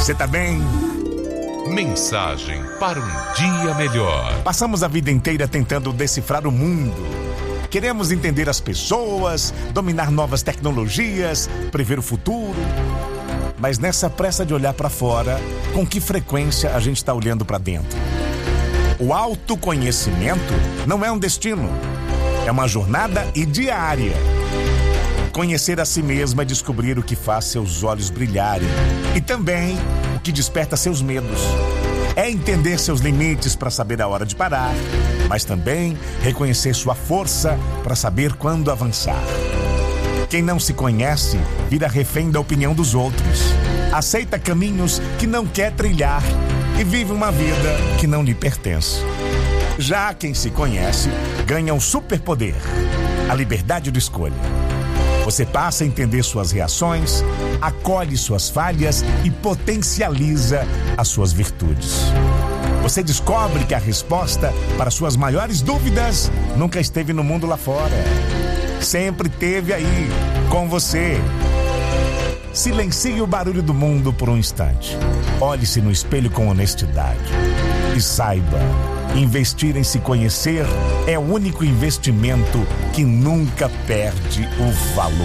Você tá bem? Mensagem para um dia melhor. Passamos a vida inteira tentando decifrar o mundo. Queremos entender as pessoas, dominar novas tecnologias, prever o futuro. Mas nessa pressa de olhar para fora, com que frequência a gente está olhando para dentro? O autoconhecimento não é um destino, é uma jornada e diária. Conhecer a si mesmo é descobrir o que faz seus olhos brilharem e também o que desperta seus medos. É entender seus limites para saber a hora de parar, mas também reconhecer sua força para saber quando avançar. Quem não se conhece vira refém da opinião dos outros, aceita caminhos que não quer trilhar e vive uma vida que não lhe pertence. Já quem se conhece ganha um superpoder, a liberdade de escolha. Você passa a entender suas reações, acolhe suas falhas e potencializa as suas virtudes. Você descobre que a resposta para suas maiores dúvidas nunca esteve no mundo lá fora. Sempre esteve aí, com você. Silencie o barulho do mundo por um instante. Olhe-se no espelho com honestidade. E saiba, investir em se conhecer é o único investimento que nunca perde o valor.